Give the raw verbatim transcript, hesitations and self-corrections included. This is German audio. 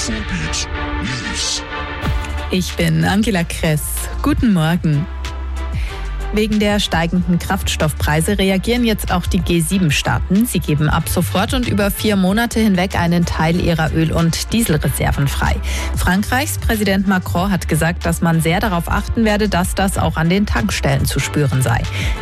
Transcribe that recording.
Infobeat News. Ich bin Angela Kress. Guten Morgen. Wegen der steigenden Kraftstoffpreise reagieren jetzt auch die G sieben Staaten. Sie geben ab sofort und über vier Monate hinweg einen Teil ihrer Öl- und Dieselreserven frei. Frankreichs Präsident Macron hat gesagt, dass man sehr darauf achten werde, dass das auch an den Tankstellen zu spüren sei.